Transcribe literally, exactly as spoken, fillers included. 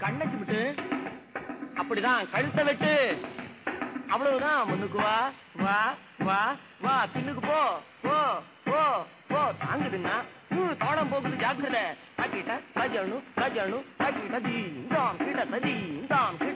கண்ணச்சு விட்டு அப்படிதான் கழுத்தை வெட்டு. அவ்வளவுதான். முன்னுக்கு வா வா வா வா. பின்னுக்கு போ போ போ போ. தாங்குதுன்னா தாளம் போகுது, ஜாக்கிரதை. காக்கிட்ட காஜானு காஜானு காக்கிட்ட தீ இந்தாம் கீட்ட ததி இந்தாம்